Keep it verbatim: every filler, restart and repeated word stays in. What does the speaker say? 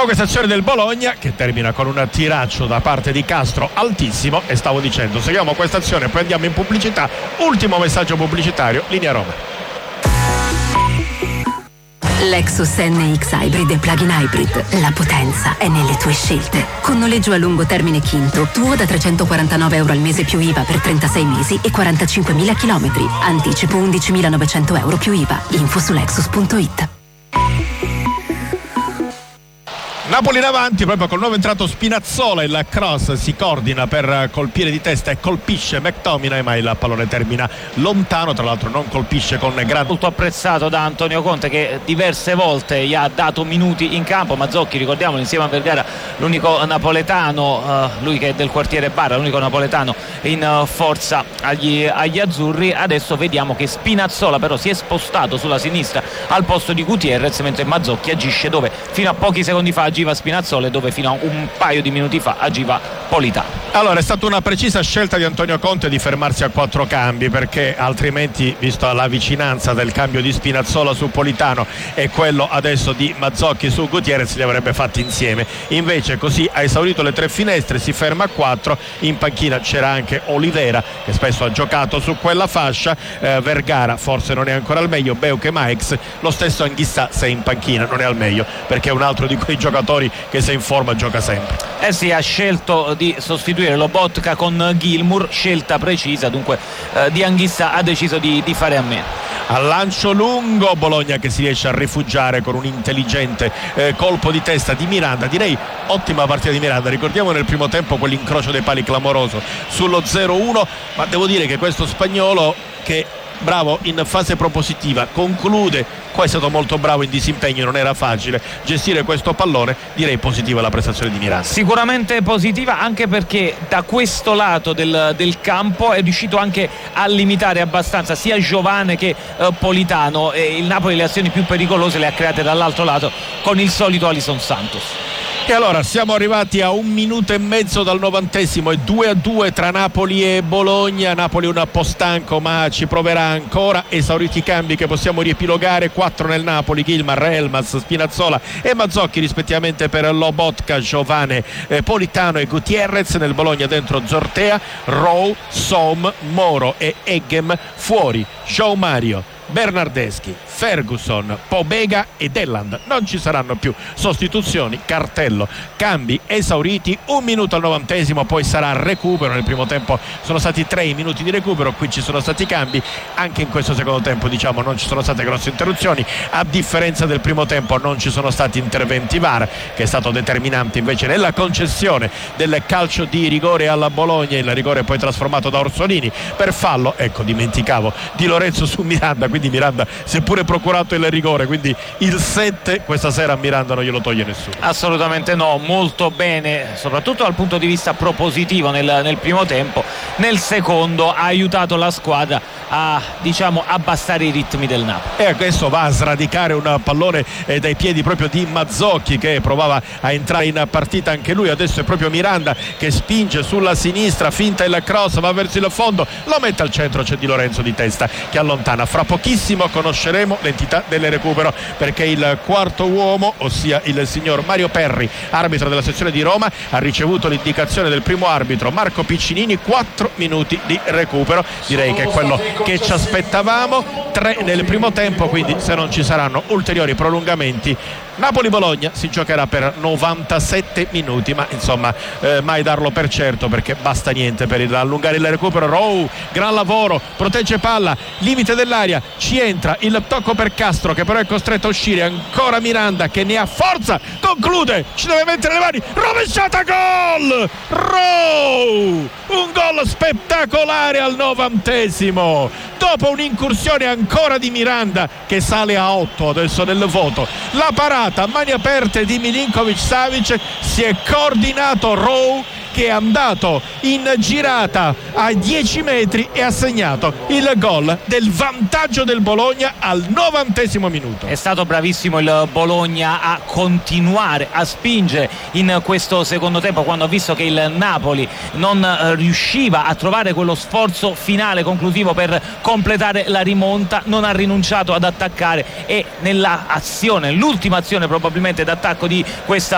Vediamo questa azione del Bologna che termina con un tiraccio da parte di Castro altissimo, e stavo dicendo, seguiamo questa azione, poi andiamo in pubblicità. Ultimo messaggio pubblicitario, linea Roma. Lexus N X Hybrid e Plug-in Hybrid. La potenza è nelle tue scelte. Con noleggio a lungo termine Quinto, tuo da trecentoquarantanove euro al mese più I V A per trentasei mesi e quarantacinquemila chilometri. Anticipo undicimilanovecento euro più I V A. Info su lexus punto it. Napoli in avanti proprio col nuovo entrato Spinazzola, il cross si coordina per colpire di testa e colpisce McTominay, ma il pallone termina lontano, tra l'altro non colpisce con grande. Molto apprezzato da Antonio Conte, che diverse volte gli ha dato minuti in campo. Mazzocchi, ricordiamolo, insieme a Vergara l'unico napoletano, uh, lui che è del quartiere Barra, l'unico napoletano in uh, forza agli, agli azzurri. Adesso vediamo che Spinazzola però si è spostato sulla sinistra al posto di Gutierrez, mentre Mazzocchi agisce dove fino a pochi secondi fa agiva Spinazzola e dove fino a un paio di minuti fa agiva Politano. Allora, è stata una precisa scelta di Antonio Conte di fermarsi a quattro cambi, perché altrimenti, visto la vicinanza del cambio di Spinazzola su Politano e quello adesso di Mazzocchi su Gutierrez, li avrebbe fatti insieme. Invece così ha esaurito le tre finestre, si ferma a quattro. In panchina c'era anche Olivera, che spesso ha giocato su quella fascia, eh, Vergara forse non è ancora al meglio, Beuke Maix, lo stesso Anghissà, se è in panchina non è al meglio, perché è un altro di quei giocatori che se in forma gioca sempre. Eh sì, ha scelto di sostituire Lobotka con Gilmour, scelta precisa, dunque eh, di Anghissà ha deciso di, di fare a meno. Al lancio lungo, Bologna che si riesce a rifugiare con un intelligente eh, colpo di testa di Miranda, direi ottima partita di Miranda. Ricordiamo nel primo tempo quell'incrocio dei pali clamoroso sullo zero uno, ma devo dire che questo spagnolo, che bravo in fase propositiva, conclude, qua è stato molto bravo in disimpegno, non era facile gestire questo pallone. Direi positiva la prestazione di Miranda. Sicuramente positiva, anche perché da questo lato del, del campo è riuscito anche a limitare abbastanza sia Giovane che eh, Politano, e il Napoli le azioni più pericolose le ha create dall'altro lato con il solito Alisson Santos. E allora siamo arrivati a un minuto e mezzo dal novantesimo e due a due tra Napoli e Bologna. Napoli un po' stanco, ma ci proverà ancora. Esauriti i cambi che possiamo riepilogare, quattro nel Napoli: Gilmar, Elmas, Spinazzola e Mazzocchi rispettivamente per Lobotka, Giovane, eh, Politano e Gutierrez. Nel Bologna dentro Zortea, Rowe, Sohm, Moro e Eggem. Fuori João Mario, Bernardeschi, Ferguson, Pobega e Delland. Non ci saranno più sostituzioni, cartello, cambi esauriti. Un minuto al novantesimo, poi sarà recupero. Nel primo tempo sono stati tre i minuti di recupero, qui ci sono stati cambi. Anche in questo secondo tempo, diciamo, non ci sono state grosse interruzioni. A differenza del primo tempo non ci sono stati interventi V A R, che è stato determinante invece nella concessione del calcio di rigore alla Bologna. Il rigore poi trasformato da Orsolini per fallo, ecco, dimenticavo, di Lorenzo su Miranda, quindi Miranda si è pure procurato il rigore, quindi il sette questa sera a Miranda non glielo toglie nessuno. Assolutamente no, molto bene, soprattutto dal punto di vista propositivo nel, nel primo tempo. Nel secondo ha aiutato la squadra a, diciamo, abbassare i ritmi del Napoli. E adesso va a sradicare un pallone eh, dai piedi proprio di Mazzocchi, che provava a entrare in partita anche lui. Adesso è proprio Miranda che spinge sulla sinistra, finta il cross, va verso il fondo, lo mette al centro, c'è Di Lorenzo di testa che allontana. Fra pochissimo conosceremo l'entità del recupero, perché il quarto uomo, ossia il signor Mario Perri, arbitro della sezione di Roma, ha ricevuto l'indicazione del primo arbitro Marco Piccinini. Quattro minuti di recupero, direi che è quello che ci aspettavamo. Tre nel primo tempo, quindi se non ci saranno ulteriori prolungamenti Napoli-Bologna si giocherà per novantasette minuti, ma insomma eh, mai darlo per certo, perché basta niente per il, allungare il recupero. Rowe, gran lavoro, protegge palla, limite dell'area, ci entra il tocco per Castro, che però è costretto a uscire. Ancora Miranda che ne ha forza, conclude, ci deve mettere le mani, rovesciata, gol! Rowe, un gol spettacolare al novantesimo, dopo un'incursione ancora di Miranda che sale a otto adesso nel voto. La parata a mani aperte di Milinkovic Savic, si è coordinato Rowe, che è andato in girata a dieci metri e ha segnato il gol del vantaggio del Bologna al novantesimo minuto. È stato bravissimo il Bologna a continuare a spingere in questo secondo tempo, quando ha visto che il Napoli non riusciva a trovare quello sforzo finale conclusivo per completare la rimonta. Non ha rinunciato ad attaccare, e nella azione, l'ultima azione probabilmente d'attacco di questa